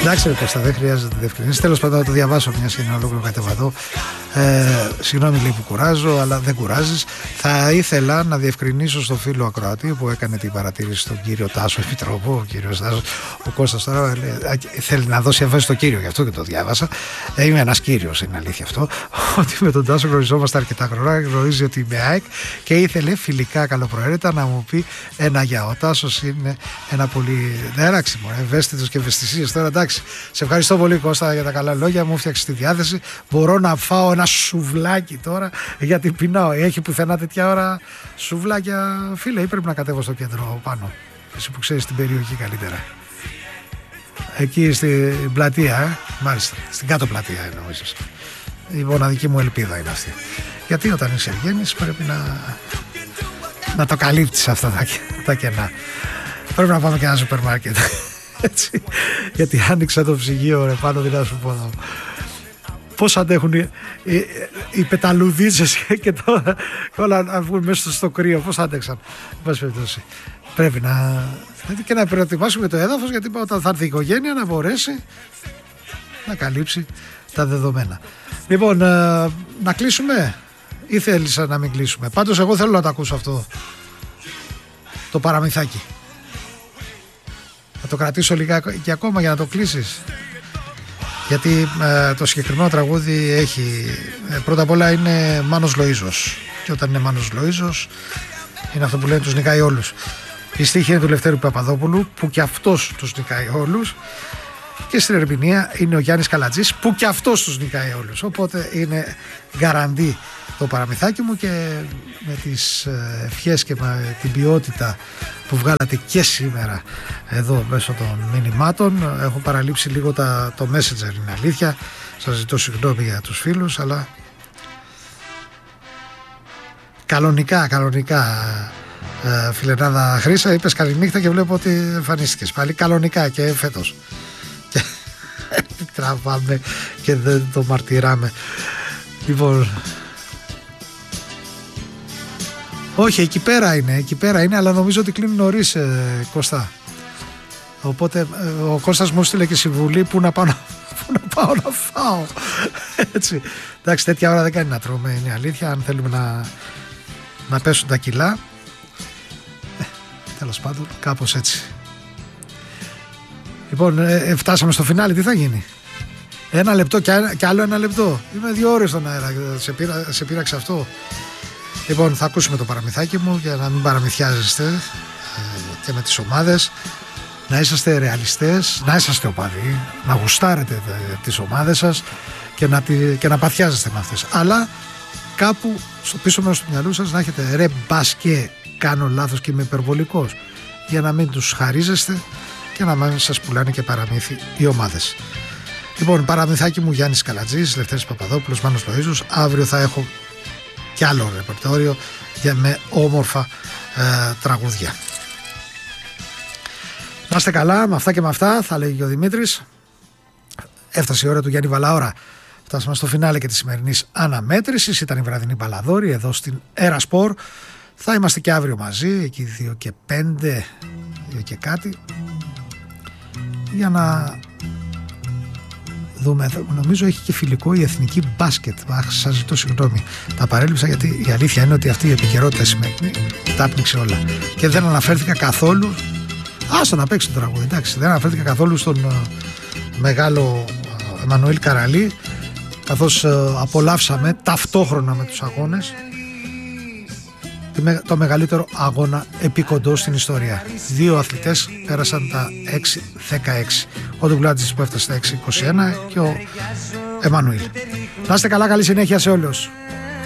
Εντάξει, ρε Κώστα, δεν χρειάζεται διευκρινίσεις. Τέλος πάντων, να το διαβάσω μια και είναι ολόκληρο κατεβατό. Συγγνώμη, λέει, που κουράζω, αλλά δεν κουράζεις. Θα ήθελα να διευκρινίσω στο φίλο ακροατή που έκανε την παρατήρηση στον κύριο Τάσο Επιτροπό. Ο κύριος Τάσος, ο Κώστας τώρα θέλει να δώσει έμφαση στο κύριο, γι' αυτό και το διάβασα. Είμαι ένας κύριος, είναι αλήθεια αυτό. Ότι με τον Τάσο γνωριζόμαστε αρκετά χρόνια, γνωρίζει ότι είμαι ΑΕΚ και ήθελε φιλικά καλοπροαίρετα να μου πει ένα γεια. Ο Τάσος είναι ένα πολύ εράξιμο, ευαίσθητος και ευαισθησίες τώρα, εντάξει. Σε ευχαριστώ πολύ, Κώστα, για τα καλά λόγια. Μου φτιάξεις τη διάθεση. Μπορώ να φάω ένα σουβλάκι τώρα, γιατί πεινάω. Έχει πουθενά τέτοια ώρα σουβλάκια, φίλε, ή πρέπει να κατέβω στο κέντρο πάνω? Εσύ που ξέρεις την περιοχή καλύτερα. Εκεί στην πλατεία, μάλιστα. Στην κάτω πλατεία νομίζω. Η μοναδική μου ελπίδα είναι αυτή. Γιατί όταν είσαι ευγένης πρέπει να το καλύπτεις αυτά τα κενά. Πρέπει να πάμε και ένα σούπερ μάρκετ. Έτσι, γιατί άνοιξα το ψυγείο, ρε, πάνω, δηλαδή να σου πω πώς αντέχουν οι πεταλουδίτσες και τώρα όλα να βγουν μέσα στο κρύο, πώς άντεξαν. Πρέπει και να προετοιμάσουμε το έδαφος, γιατί όταν θα έρθει η οικογένεια να μπορέσει να καλύψει τα δεδομένα. Λοιπόν, να κλείσουμε ή θέλεις να μην κλείσουμε? Πάντως εγώ θέλω να το ακούσω αυτό το παραμυθάκι. Θα το κρατήσω λιγάκι ακόμα για να το κλείσεις, γιατί το συγκεκριμένο τραγούδι έχει, πρώτα απ' όλα είναι Μάνος Λοΐζος, και όταν είναι Μάνος Λοΐζος είναι αυτό που λένε τους νικάει όλους. Η στίχη είναι του Λευτέρου Παπαδόπουλου, που και αυτός τους νικάει όλους, και στην ερμηνεία είναι ο Γιάννης Καλατζής, που και αυτός τους νικάει όλους. Οπότε είναι γκαραντί το παραμυθάκι μου, και με τις ευχές και με την ποιότητα που βγάλατε και σήμερα εδώ μέσω των μηνυμάτων. Έχω παραλείψει λίγο το Messenger, είναι αλήθεια. Σας ζητώ συγγνώμη για τους φίλους, αλλά κανονικά φιλενάδα Χρύσα, είπες καληνύχτα και βλέπω ότι εμφανίστηκες πάλι κανονικά και φέτος. Και τραβάμε και δεν το μαρτυράμε. Λοιπόν, όχι, εκεί πέρα είναι, αλλά νομίζω ότι κλείνει νωρίς, Κώστα. Οπότε ο Κώστας μου στείλε και συμβουλή που να πάω να φάω. Έτσι. Εντάξει, τέτοια ώρα δεν κάνει να τρώμε, είναι αλήθεια, αν θέλουμε να πέσουν τα κιλά. Τέλος πάντων, κάπως έτσι. Λοιπόν, φτάσαμε στο φινάλι, τι θα γίνει? Ένα λεπτό και άλλο ένα λεπτό. Είμαι 2 ώρες στον αέρα, σε πείραξε αυτό? Λοιπόν, θα ακούσουμε το παραμυθάκι μου για να μην παραμυθιάζεστε και με τις ομάδες. Να είσαστε ρεαλιστές, να είσαστε οπαδοί, να γουστάρετε τις ομάδες σας και να παθιάζεστε με αυτές. Αλλά κάπου στο πίσω μέρος του μυαλού σας να έχετε ρε μπας και κάνω λάθος και είμαι υπερβολικός, για να μην τους χαρίζεστε και να μην σας πουλάνε και παραμύθι οι ομάδες. Λοιπόν, παραμυθάκι μου Γιάννης Καλατζής, Λευτέρης Παπαδόπουλος, Μάνος Λοΐζος. Αύριο θα έχω και άλλο ρεπερτόριο με όμορφα τραγούδια. Να είστε καλά, με αυτά και με αυτά, θα λέγει και ο Δημήτρης. Έφτασε η ώρα του Γιάννη Βαλαώρα. Φτάσαμε στο φινάλε και της σημερινής αναμέτρησης. Ήταν η βραδινή μπαλαδόρη εδώ στην Έρα Σπορ. Θα είμαστε και αύριο μαζί, εκεί 2 και 5, 2 και κάτι, για να δούμε. Νομίζω έχει και φιλικό η εθνική μπάσκετ. Σας ζητώ συγγνώμη, τα παρέλειψα, γιατί η αλήθεια είναι ότι αυτή η επικαιρότητα σημερινή τα έπνιξε όλα και δεν αναφέρθηκα καθόλου. Άστα να παίξει το τραγούδι, εντάξει. Δεν αναφέρθηκα καθόλου στον μεγάλο Εμμανουήλ Καραλή, καθώς απολαύσαμε ταυτόχρονα με τους αγώνες το μεγαλύτερο αγώνα επί-κοντό στην ιστορία. 2 αθλητές πέρασαν τα 6-16. Ο Ντουγκλάτζης που έφτασε στα 6-21 και ο Εμμανουήλ. Να είστε καλά, καλή συνέχεια σε όλους.